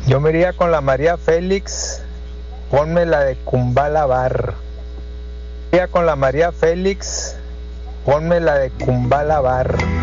Yo me iría con la María Félix, ponme la de Kumbala Bar. Iría con la María Félix, ponme la de Kumbala Bar.